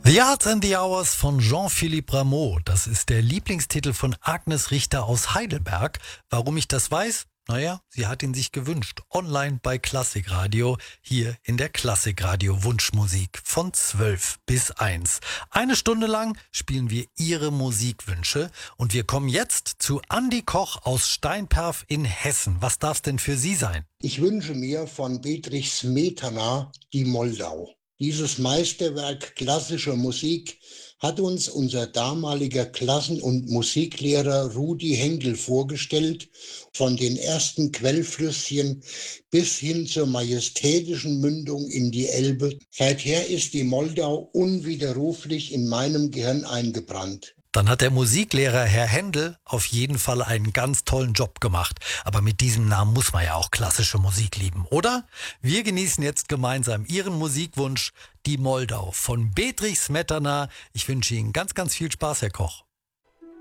The Arts and the Hours von Jean-Philippe Rameau. Das ist der Lieblingstitel von Agnes Richter aus Heidelberg. Warum ich das weiß? Naja, sie hat ihn sich gewünscht. Online bei Klassikradio, hier in der Klassikradio Wunschmusik von 12 bis 1. Eine Stunde lang spielen wir ihre Musikwünsche und wir kommen jetzt zu Andi Koch aus Steinperf in Hessen. Was darf es denn für Sie sein? Ich wünsche mir von Bedřich Smetana die Moldau. Dieses Meisterwerk klassischer Musik hat uns unser damaliger Klassen- und Musiklehrer Rudi Henkel vorgestellt, von den ersten Quellflüsschen bis hin zur majestätischen Mündung in die Elbe. Seither ist die Moldau unwiderruflich in meinem Gehirn eingebrannt. Dann hat der Musiklehrer Herr Händel auf jeden Fall einen ganz tollen Job gemacht. Aber mit diesem Namen muss man ja auch klassische Musik lieben, oder? Wir genießen jetzt gemeinsam Ihren Musikwunsch, die Moldau von Bedřich Smetana. Ich wünsche Ihnen ganz, ganz viel Spaß, Herr Koch.